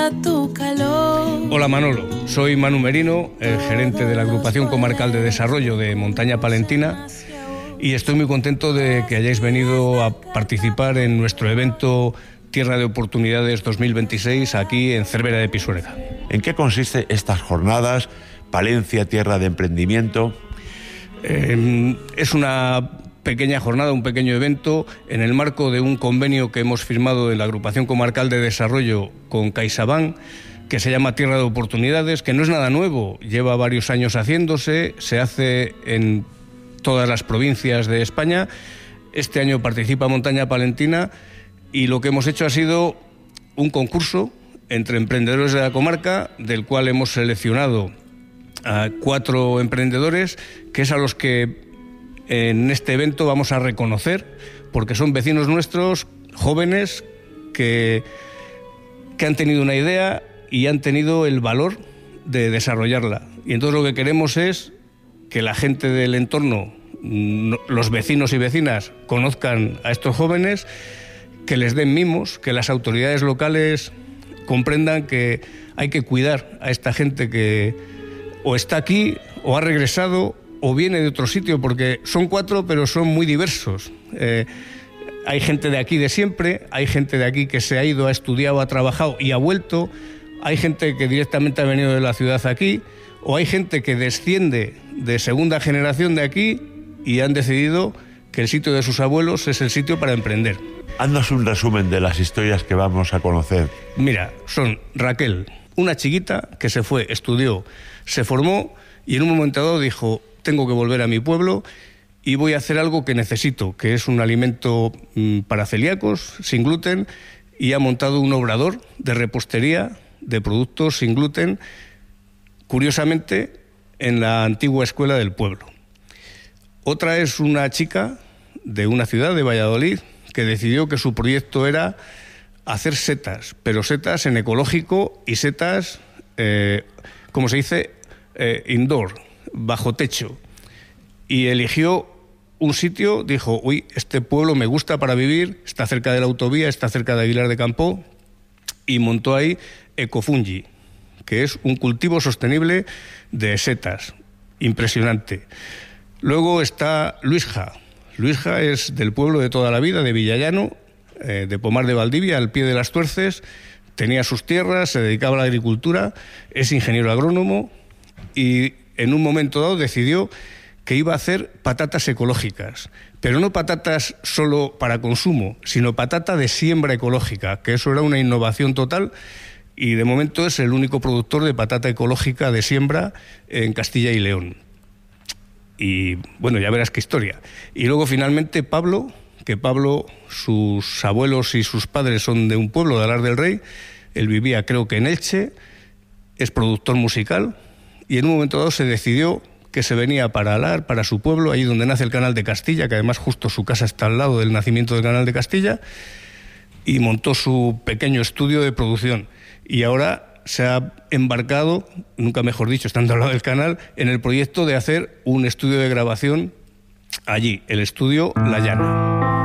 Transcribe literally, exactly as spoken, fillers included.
a tu calor. Hola Manolo, soy Manu Merino, el gerente de la Agrupación Comarcal de Desarrollo de Montaña Palentina, y estoy muy contento de que hayáis venido a participar en nuestro evento Tierra de Oportunidades dos mil veintiséis aquí en Cervera de Pisuerga. ¿En qué consiste estas jornadas Palencia Tierra de Emprendimiento? Eh, es una pequeña jornada, un pequeño evento en el marco de un convenio que hemos firmado en la Agrupación Comarcal de Desarrollo con CaixaBank, que se llama Tierra de Oportunidades, que no es nada nuevo, lleva varios años haciéndose, se hace en todas las provincias de España. Este año participa Montaña Palentina y lo que hemos hecho ha sido un concurso entre emprendedores de la comarca, del cual hemos seleccionado a cuatro emprendedores, que es a los que en este evento vamos a reconocer, porque son vecinos nuestros, jóvenes, que, que han tenido una idea y han tenido el valor de desarrollarla. Y entonces lo que queremos es que la gente del entorno, los vecinos y vecinas, conozcan a estos jóvenes, que les den mimos, que las autoridades locales comprendan que hay que cuidar a esta gente que o está aquí, o ha regresado, o viene de otro sitio, porque son cuatro, pero son muy diversos. Eh, hay gente de aquí de siempre, hay gente de aquí que se ha ido, ha estudiado, ha trabajado y ha vuelto, hay gente que directamente ha venido de la ciudad aquí, o hay gente que desciende de segunda generación de aquí y han decidido que el sitio de sus abuelos es el sitio para emprender. Haznos un resumen de las historias que vamos a conocer. Mira, son Raquel, una chiquita que se fue, estudió, se formó y en un momento dado dijo: tengo que volver a mi pueblo y voy a hacer algo que necesito, que es un alimento mmm, para celíacos, sin gluten, y ha montado un obrador de repostería de productos sin gluten, curiosamente, en la antigua escuela del pueblo. Otra es una chica de una ciudad, de Valladolid, que decidió que su proyecto era hacer setas, pero setas en ecológico y setas, eh, como se dice, eh, indoor, bajo techo, y eligió un sitio, dijo: uy, este pueblo me gusta para vivir, está cerca de la autovía, está cerca de Aguilar de Campoo, y montó ahí Ecofungi, que es un cultivo sostenible de setas, impresionante. Luego está Luisja. Luisja es del pueblo de toda la vida, de Villallano, eh, de Pomar de Valdivia, al pie de las Tuerces, tenía sus tierras, se dedicaba a la agricultura, es ingeniero agrónomo y en un momento dado decidió que iba a hacer patatas ecológicas, pero no patatas solo para consumo, sino patata de siembra ecológica, que eso era una innovación total, y de momento es el único productor de patata ecológica de siembra en Castilla y León. Y bueno, ya verás qué historia. Y luego finalmente Pablo, que Pablo, sus abuelos y sus padres son de un pueblo de Alar del Rey, él vivía creo que en Elche, es productor musical, y en un momento dado se decidió que se venía para Alar, para su pueblo, ahí donde nace el Canal de Castilla, que además justo su casa está al lado del nacimiento del Canal de Castilla, y montó su pequeño estudio de producción. Y ahora se ha embarcado, nunca mejor dicho, estando al lado del canal, en el proyecto de hacer un estudio de grabación allí, el estudio La Llana.